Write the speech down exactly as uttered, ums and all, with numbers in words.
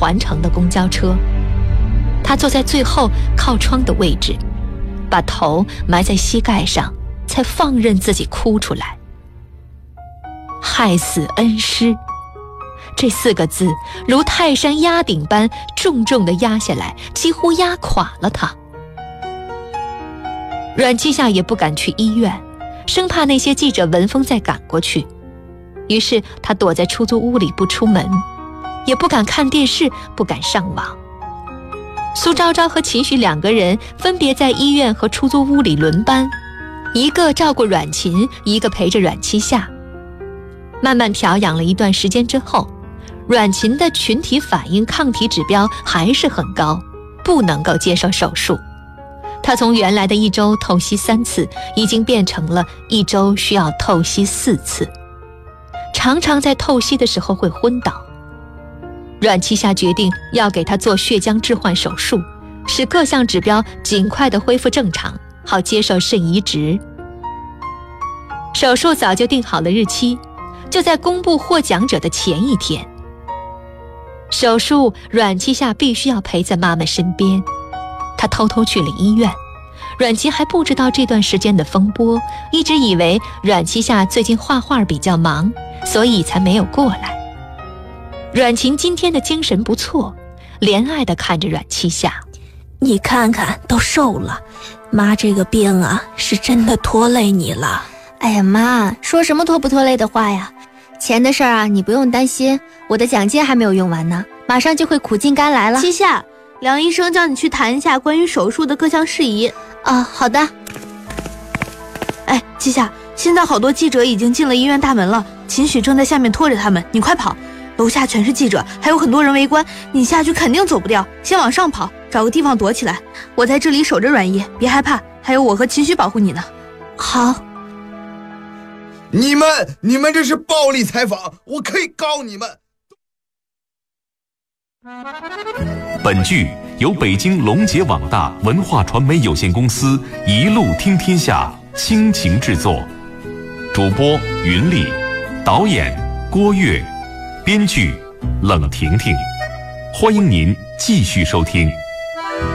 环城的公交车。他坐在最后靠窗的位置，把头埋在膝盖上，才放任自己哭出来。害死恩师，这四个字如泰山压顶般重重地压下来，几乎压垮了他。阮七夏也不敢去医院，生怕那些记者闻风再赶过去，于是他躲在出租屋里不出门，也不敢看电视，不敢上网。苏昭昭和秦许两个人分别在医院和出租屋里轮班，一个照顾阮琴，一个陪着阮七夏。慢慢调养了一段时间之后，阮琴的群体反应抗体指标还是很高，不能够接受手术。她从原来的一周透析三次，已经变成了一周需要透析四次，常常在透析的时候会昏倒。阮七夏决定要给她做血浆置换手术，使各项指标尽快地恢复正常，好接受肾移植。手术早就定好了日期，就在公布获奖者的前一天。手术，阮七夏必须要陪在妈妈身边。她偷偷去了医院，阮琪还不知道这段时间的风波，一直以为阮七夏最近画画比较忙，所以才没有过来。阮琴今天的精神不错，怜爱地看着阮七夏， 你看看都瘦了，妈这个病啊是真的拖累你了。 哎呀妈，说什么拖不拖累的话呀，钱的事儿啊你不用担心，我的奖金还没有用完呢，马上就会苦尽甘来了。 七夏，梁医生叫你去谈一下关于手术的各项事宜。 啊，好的。 哎，七夏，现在好多记者已经进了医院大门了，秦许正在下面拖着他们，你快跑，楼下全是记者，还有很多人围观，你下去肯定走不掉，先往上跑，找个地方躲起来，我在这里守着阮姨，别害怕，还有我和秦许保护你呢。 好。 你们你们这是暴力采访，我可以告你们。 本剧由北京龙杰网大文化传媒有限公司一路听天下倾情制作，主播云丽，导演郭跃，编剧冷婷婷。欢迎您继续收听。